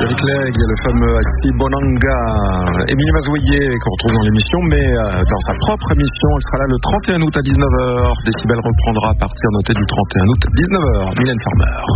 Eric Legge, le fameux Asi Bonanga, Émilie Mazoyer qu'on retrouve dans l'émission, mais dans sa propre émission, elle sera là le 31 août à 19h. Décibel reprendra à partir noté du 31 août 19h. Mylène Farmer.